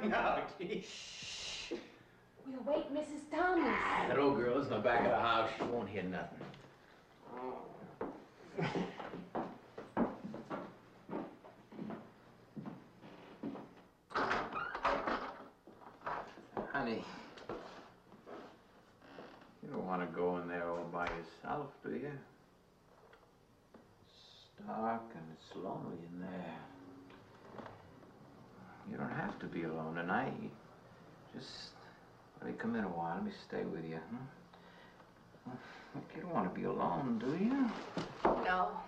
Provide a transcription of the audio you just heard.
No, gee. Shh. We'll wake Mrs. Thomas. That old girl's in the back of the house. She won't hear nothing. Honey, you don't want to go in there all by yourself, do you? It's dark and it's lonely in there. You don't have to be alone tonight. Just let me come in a while. Let me stay with you. Look, you don't want to be alone, do you? No.